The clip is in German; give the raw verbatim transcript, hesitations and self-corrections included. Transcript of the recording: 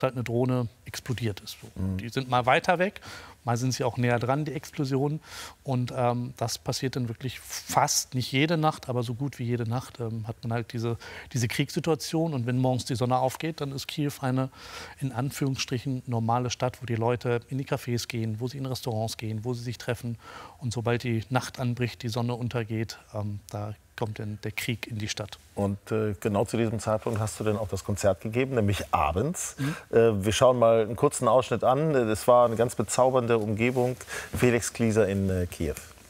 halt eine Drohne explodiert ist. Mhm. Die sind mal weiter weg, mal sind sie auch näher dran, die Explosionen. Und ähm, das passiert dann wirklich fast, nicht jede Nacht, aber so gut wie jede Nacht ähm, hat man halt diese, diese Kriegssituation. Und wenn morgens die Sonne aufgeht, dann ist Kiew eine, in Anführungsstrichen, normale Stadt, wo die Leute in die Cafés gehen, wo sie in Restaurants gehen, wo sie sich treffen. Und sobald die Nacht anbricht, die Sonne untergeht, ähm, da kommt dann der Krieg in die Stadt. Und äh, genau zu diesem Zeitpunkt hast du dann auch das Konzert gegeben, nämlich abends. Mhm. Äh, wir schauen mal einen kurzen Ausschnitt an. Es war eine ganz bezaubernde Umgebung. Felix Klieser in äh, Kiew.